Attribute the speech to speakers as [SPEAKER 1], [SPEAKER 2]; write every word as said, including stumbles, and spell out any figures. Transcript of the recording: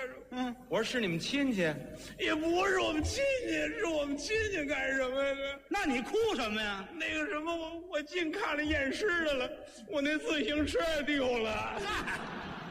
[SPEAKER 1] 什么？
[SPEAKER 2] 嗯，我说是你们亲戚，
[SPEAKER 1] 也不是我们亲戚，是我们亲戚干什么呀？
[SPEAKER 2] 那你哭什么呀？
[SPEAKER 1] 那个什么，我我净看了验尸的了，我那自行车丢了。